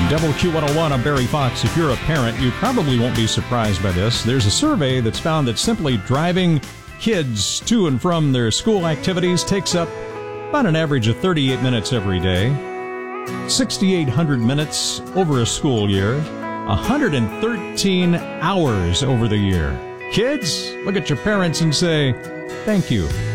WQ101, I'm Barry Fox. If you're a parent, you probably won't be surprised by this. There's a survey that's found that simply driving kids to and from their school activities takes up about an average of 38 minutes every day, 6,800 minutes over a school year, 113 hours over the year. Kids, look at your parents and say, thank you.